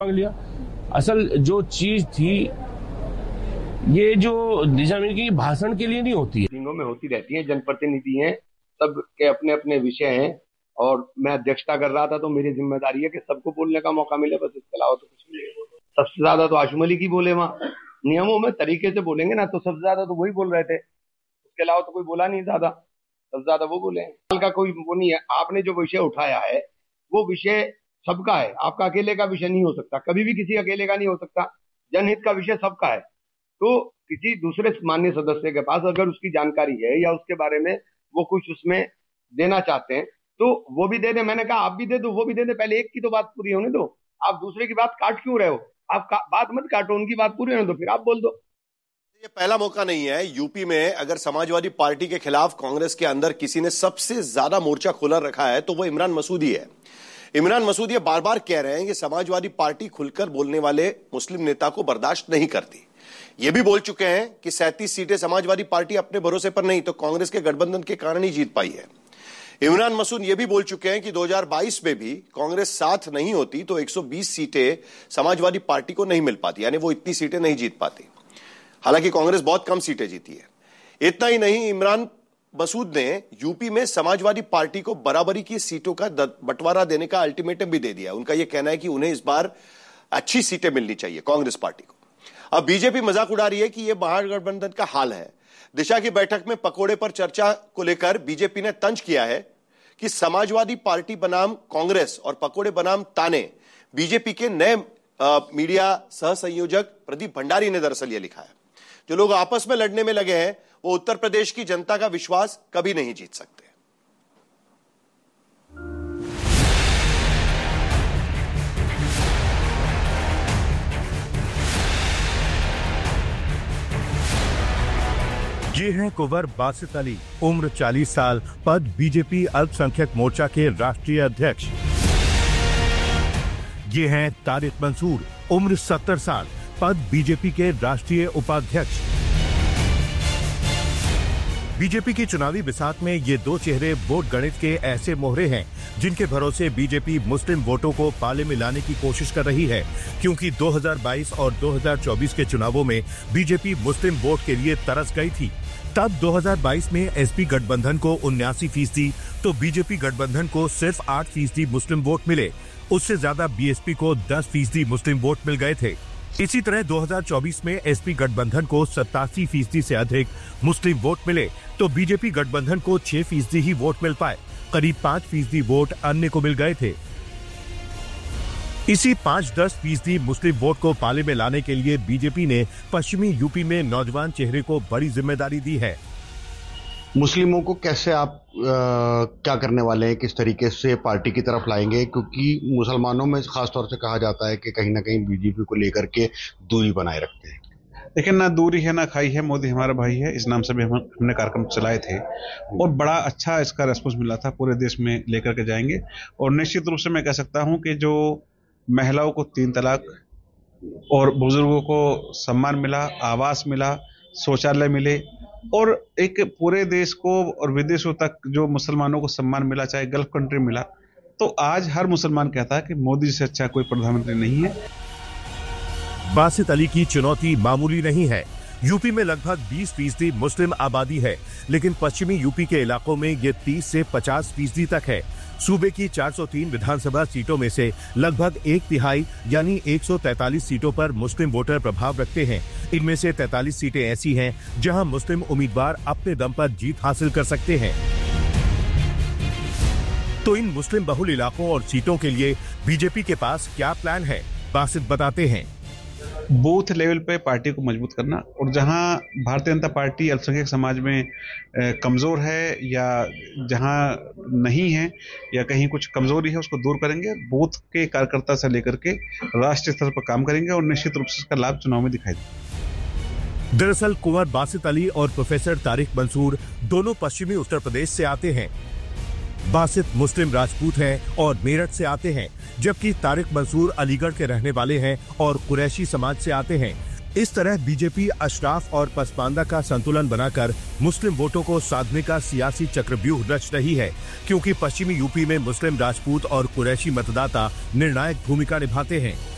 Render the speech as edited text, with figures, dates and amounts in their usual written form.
मांग लिया। असल जो चीज थी, ये जो दिशा की भाषण के लिए नहीं होती है, मीटिंगों में होती रहती है। जनप्रतिनिधि हैं, सबके अपने अपने विषय हैं और मैं अध्यक्षता कर रहा था तो मेरी जिम्मेदारी है कि सबको बोलने का मौका मिले, बस इसके अलावा तो कुछ नहीं है। सबसे ज्यादा तो आशु मलिक ही बोले, वहां नियमों में तरीके से बोलेंगे ना तो सबसे ज्यादा तो वही बोल रहे थे, उसके अलावा तो कोई बोला नहीं ज्यादा, सबसे ज्यादा वो बोले। हाल का कोई वो नहीं है। आपने जो विषय उठाया है वो विषय सबका है, आपका अकेले का विषय नहीं हो सकता, कभी भी किसी अकेले का नहीं हो सकता। जनहित का विषय सबका है। तो किसी दूसरे माननीय सदस्य के पास अगर उसकी जानकारी है या उसके बारे में वो कुछ उसमें देना चाहते हैं तो वो भी दे दे। मैंने कहा आप भी दे दो, वो भी दे दे, पहले एक की तो बात पूरी होने दो। आप दूसरे की बात काट क्यों रहे हो? आप बात मत काटो, उनकी बात पूरी होने दो, फिर आप बोल दो। ये पहला मौका नहीं है। यूपी में अगर समाजवादी पार्टी के खिलाफ कांग्रेस के अंदर किसी ने सबसे ज्यादा मोर्चा खोला रखा है तो वो इमरान मसूदी है। इमरान मसूदी बार बार कह रहे हैं कि समाजवादी पार्टी खुलकर बोलने वाले मुस्लिम नेता को बर्दाश्त नहीं करती। ये भी बोल चुके हैं कि 37 सीटें समाजवादी पार्टी अपने भरोसे पर नहीं तो कांग्रेस के गठबंधन के कारण ही जीत पाई है। इमरान मसूद ये भी बोल चुके हैं कि 2022 में भी कांग्रेस साथ नहीं होती तो 120 सीटें समाजवादी पार्टी को नहीं मिल पाती, यानी वो इतनी सीटें नहीं जीत पाती। हालांकि कांग्रेस बहुत कम सीटें जीती है। इतना ही नहीं, इमरान मसूद ने यूपी में समाजवादी पार्टी को बराबरी की सीटों का बंटवारा देने का अल्टीमेटम भी दे दिया। उनका यह कहना है कि उन्हें इस बार अच्छी सीटें मिलनी चाहिए कांग्रेस पार्टी को। अब बीजेपी मजाक उड़ा रही है कि यह महागठबंधन का हाल है। दिशा की बैठक में पकोड़े पर चर्चा को लेकर बीजेपी ने तंज किया है कि समाजवादी पार्टी बनाम कांग्रेस और पकोड़े बनाम ताने। बीजेपी के नए मीडिया सह संयोजक प्रदीप भंडारी ने दरअसल यह लिखा है, जो लोग आपस में लड़ने में लगे हैं वो उत्तर प्रदेश की जनता का विश्वास कभी नहीं जीत सकते। ये हैं कुंवर बासित अली, उम्र 40 साल, पद बीजेपी अल्पसंख्यक मोर्चा के राष्ट्रीय अध्यक्ष। ये हैं तारिक मंसूर, उम्र 70 साल, पद बीजेपी के राष्ट्रीय उपाध्यक्ष। बीजेपी की चुनावी बिसात में ये दो चेहरे वोट गणित के ऐसे मोहरे हैं जिनके भरोसे बीजेपी मुस्लिम वोटों को पाले में लाने की कोशिश कर रही है, क्योंकि 2022 और 2024 के चुनावों में बीजेपी मुस्लिम वोट के लिए तरस गई थी। तब 2022 में एसपी गठबंधन को 79% तो बीजेपी गठबंधन को सिर्फ 8% मुस्लिम वोट मिले। उससे ज्यादा बीएसपी को 10% मुस्लिम वोट मिल गए थे। इसी तरह 2024 में एसपी गठबंधन को 87% से अधिक मुस्लिम वोट मिले तो बीजेपी गठबंधन को 6% ही वोट मिल पाए। करीब 5% वोट अन्य को मिल गए थे। इसी 5-10% मुस्लिम वोट को पाले में लाने के लिए बीजेपी ने पश्चिमी यूपी में नौजवान चेहरे को बड़ी जिम्मेदारी दी है। मुस्लिमों को कैसे आप क्या करने वाले हैं, किस तरीके से पार्टी की तरफ लाएंगे, क्योंकि मुसलमानों में खासतौर से कहा जाता है कि कहीं ना कहीं बीजेपी को लेकर के दूरी बनाए रखते हैं। लेकिन ना दूरी है ना खाई है, मोदी हमारा भाई है, इस नाम से भी हमने कार्यक्रम चलाए थे और बड़ा अच्छा इसका रेस्पॉन्स मिला था। पूरे देश में लेकर के जाएंगे और निश्चित रूप से मैं कह सकता हूं कि जो महिलाओं को 3 तलाक और बुजुर्गों को सम्मान मिला, आवास मिला, शौचालय मिले और एक पूरे देश को और विदेशों तक जो मुसलमानों को सम्मान मिला, चाहे गल्फ कंट्री मिला, तो आज हर मुसलमान कहता है कि मोदी से अच्छा कोई प्रधानमंत्री नहीं है। बासित अली की चुनौती मामूली नहीं है। यूपी में लगभग 20% मुस्लिम आबादी है, लेकिन पश्चिमी यूपी के इलाकों में ये 30 से 50% तक है। सूबे की 403 विधानसभा सीटों में से लगभग 1/3 यानी 143 सीटों पर मुस्लिम वोटर प्रभाव रखते हैं। इनमें से 43 सीटें ऐसी हैं जहां मुस्लिम उम्मीदवार अपने दम पर जीत हासिल कर सकते हैं। तो इन मुस्लिम बहुल इलाकों और सीटों के लिए बीजेपी के पास क्या प्लान है, बासित बताते हैं। बूथ लेवल पे पार्टी को मजबूत करना और जहां भारतीय जनता पार्टी अल्पसंख्यक समाज में कमजोर है या जहां नहीं है या कहीं कुछ कमजोरी है उसको दूर करेंगे। बूथ के कार्यकर्ता से लेकर के राष्ट्रीय स्तर पर काम करेंगे और निश्चित रूप से इसका लाभ चुनाव में दिखाई देगा। दरअसल कुंवर बासित अली और प्रोफेसर तारिक मंसूर दोनों पश्चिमी उत्तर प्रदेश से आते हैं। बासित मुस्लिम राजपूत हैं और मेरठ से आते हैं, जबकि तारिक मंसूर अलीगढ़ के रहने वाले हैं और कुरैशी समाज से आते हैं। इस तरह बीजेपी अशराफ और पसमानदा का संतुलन बनाकर मुस्लिम वोटों को साधने का सियासी चक्रव्यूह रच रही है, क्योंकि पश्चिमी यूपी में मुस्लिम राजपूत और कुरैशी मतदाता निर्णायक भूमिका निभाते हैं।